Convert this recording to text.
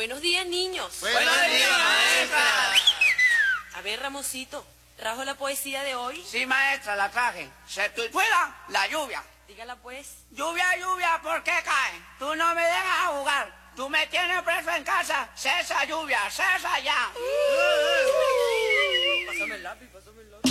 Buenos días, niños. Buenos días, maestra. A ver, Ramoncito, ¿trajo la poesía de hoy? Sí, maestra, la traje. Se titula La lluvia. Dígala pues. Lluvia, lluvia, ¿por qué cae? Tú no me dejas jugar. Tú me tienes preso en casa. Cesa lluvia, cesa ya. Pásame el lápiz, pásame el lápiz.